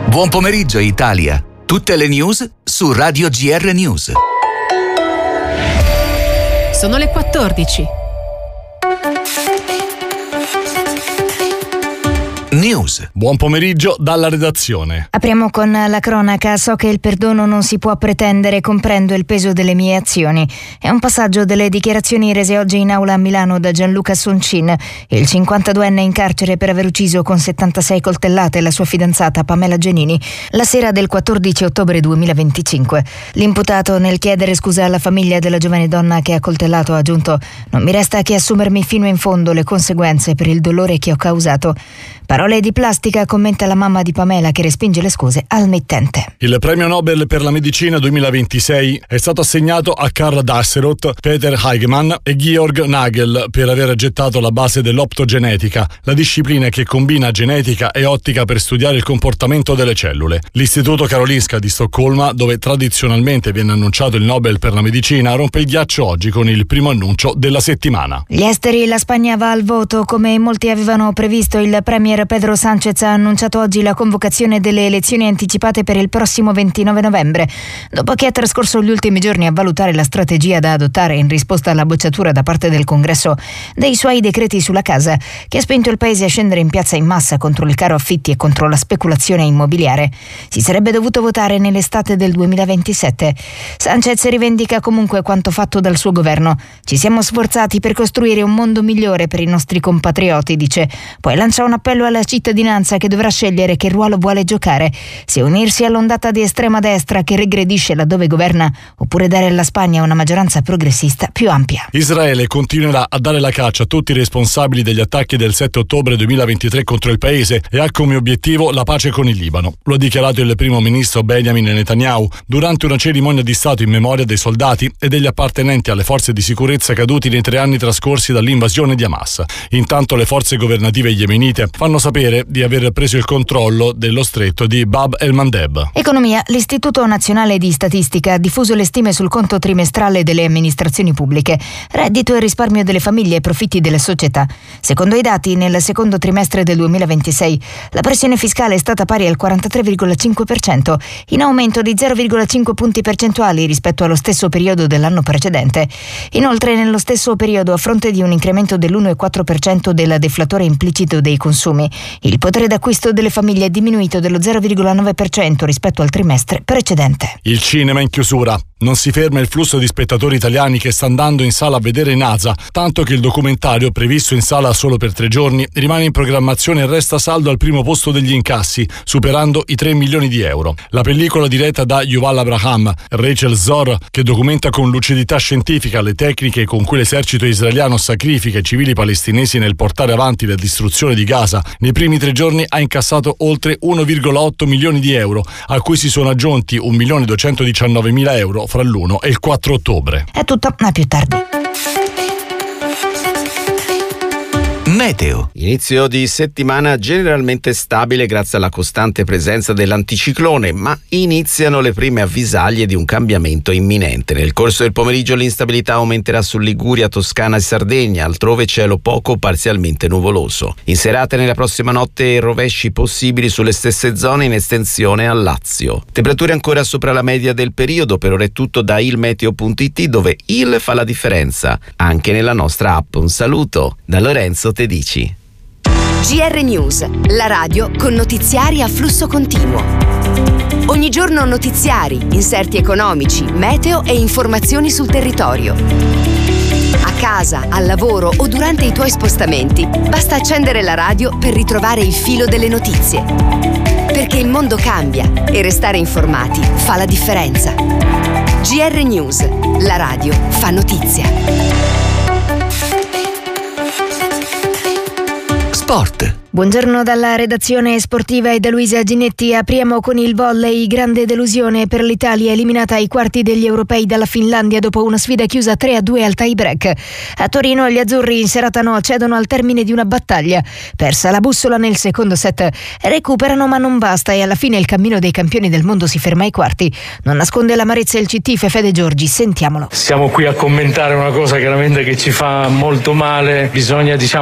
Buon pomeriggio Italia. Tutte le news su Radio GR News. Sono le 14. News. Buon pomeriggio dalla redazione. Apriamo con la cronaca. So che il perdono non si può pretendere, comprendo il peso delle mie azioni. È un passaggio delle dichiarazioni rese oggi in aula a Milano da Gianluca Soncin, il 52enne in carcere per aver ucciso con 76 coltellate la sua fidanzata Pamela Genini la sera del 14 ottobre 2025. L'imputato, nel chiedere scusa alla famiglia della giovane donna che ha coltellato, ha aggiunto: non mi resta che assumermi fino in fondo le conseguenze per il dolore che ho causato. Parole di plastica, commenta la mamma di Pamela, che respinge le scuse al mittente. Il premio Nobel per la medicina 2026 è stato assegnato a Karl Dasserot, Peter Hegemann e Georg Nagel per aver gettato la base dell'optogenetica, la disciplina che combina genetica e ottica per studiare il comportamento delle cellule. L'Istituto Karolinska di Stoccolma, dove tradizionalmente viene annunciato il Nobel per la medicina, rompe il ghiaccio oggi con il primo annuncio della settimana. Gli esteri, la Spagna va al voto. Come molti avevano previsto, il premier Pedro Sánchez ha annunciato oggi la convocazione delle elezioni anticipate per il prossimo 29 novembre, dopo che ha trascorso gli ultimi giorni a valutare la strategia da adottare in risposta alla bocciatura da parte del Congresso dei suoi decreti sulla casa, che ha spinto il paese a scendere in piazza in massa contro il caro affitti e contro la speculazione immobiliare. Si sarebbe dovuto votare nell'estate del 2027. Sánchez rivendica comunque quanto fatto dal suo governo. Ci siamo sforzati per costruire un mondo migliore per i nostri compatrioti, dice. Poi lancia un appello alla cittadinanza, che dovrà scegliere che ruolo vuole giocare: se unirsi all'ondata di estrema destra che regredisce laddove governa, oppure dare alla Spagna una maggioranza progressista più ampia. Israele continuerà a dare la caccia a tutti i responsabili degli attacchi del 7 ottobre 2023 contro il paese e ha come obiettivo la pace con il Libano. Lo ha dichiarato il primo ministro Benjamin Netanyahu durante una cerimonia di Stato in memoria dei soldati e degli appartenenti alle forze di sicurezza caduti nei 3 anni trascorsi dall'invasione di Hamas. Intanto le forze governative yemenite fanno sapere di aver preso il controllo dello stretto di Bab el-Mandeb. Economia. L'Istituto Nazionale di Statistica ha diffuso le stime sul conto trimestrale delle amministrazioni pubbliche, reddito e risparmio delle famiglie e profitti delle società. Secondo i dati, nel secondo trimestre del 2026 la pressione fiscale è stata pari al 43,5%, in aumento di 0,5 punti percentuali rispetto allo stesso periodo dell'anno precedente. Inoltre, nello stesso periodo, a fronte di un incremento dell'1,4% del deflatore implicito dei consumi, il potere d'acquisto delle famiglie è diminuito dello 0,9% rispetto al trimestre precedente. Il cinema in chiusura. Non si ferma il flusso di spettatori italiani che sta andando in sala a vedere NASA, tanto che il documentario, previsto in sala solo per 3 giorni, rimane in programmazione e resta saldo al primo posto degli incassi, superando i 3 milioni di euro. La pellicola, diretta da Yuval Abraham, Rachel Zor, che documenta con lucidità scientifica le tecniche con cui l'esercito israeliano sacrifica i civili palestinesi nel portare avanti la distruzione di Gaza, nei primi 3 giorni ha incassato oltre 1,8 milioni di euro, a cui si sono aggiunti 1.219.000 euro fra l'1 e il 4 ottobre. È tutto, a più tardi. Meteo. Inizio di settimana generalmente stabile grazie alla costante presenza dell'anticiclone, ma iniziano le prime avvisaglie di un cambiamento imminente. Nel corso del pomeriggio l'instabilità aumenterà su Liguria, Toscana e Sardegna, altrove cielo poco o parzialmente nuvoloso. In serata e nella prossima notte rovesci possibili sulle stesse zone in estensione al Lazio. Temperature ancora sopra la media del periodo. Per ora è tutto da ilmeteo.it, dove il fa la differenza anche nella nostra app. Un saluto da Lorenzo Tedici. GR News, la radio con notiziari a flusso continuo. Ogni giorno notiziari, inserti economici, meteo e informazioni sul territorio. A casa, al lavoro o durante i tuoi spostamenti, basta accendere la radio per ritrovare il filo delle notizie. Perché il mondo cambia e restare informati fa la differenza. GR News, la radio fa notizia. Sport. Buongiorno dalla redazione sportiva e da Luisa Ginetti. Apriamo con il volley. Grande delusione per l'Italia, eliminata ai quarti degli europei dalla Finlandia dopo una sfida chiusa 3-2 al tie break. A Torino gli azzurri in serata no cedono al termine di una battaglia. Persa la bussola nel secondo set, recuperano ma non basta e alla fine il cammino dei campioni del mondo si ferma ai quarti. Non nasconde l'amarezza il CT Fede Giorgi, sentiamolo. Siamo qui a commentare una cosa chiaramente che ci fa molto male. Bisogna